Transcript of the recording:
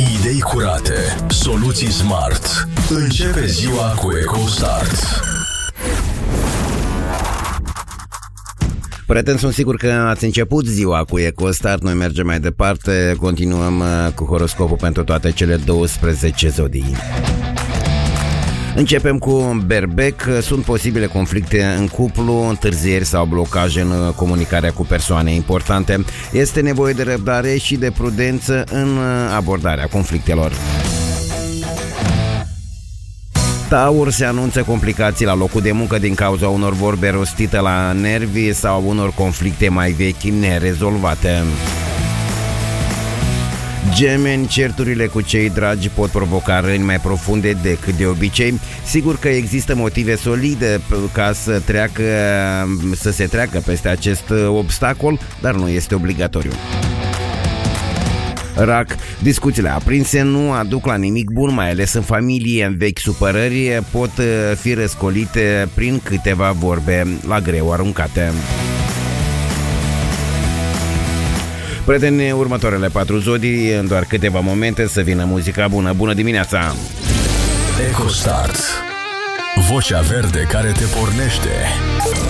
Idei curate, soluții smart. Începe ziua cu EcoStart. Prieteni, sunt sigur că ați început ziua cu EcoStart. Noi mergem mai departe, continuăm cu horoscopul pentru toate cele 12 zodii. Începem cu Berbec. Sunt posibile conflicte în cuplu, întârzieri sau blocaje în comunicarea cu persoane importante. Este nevoie de răbdare și de prudență în abordarea conflictelor. Taur, se anunță complicații la locul de muncă din cauza unor vorbe rostite la nervi sau unor conflicte mai vechi nerezolvate. Gemeni, certurile cu cei dragi pot provoca răni mai profunde decât de obicei. Sigur că există motive solide ca să se treacă peste acest obstacol, dar nu este obligatoriu. Rac, discuțiile aprinse nu aduc la nimic bun, mai ales în familie. În vechi supărări pot fi răscolite prin câteva vorbe la greu aruncate. Prieteni, următoarele 4 zodii, în doar câteva momente să vină muzica bună. Bună dimineața! EcoStart, vocea verde care te pornește.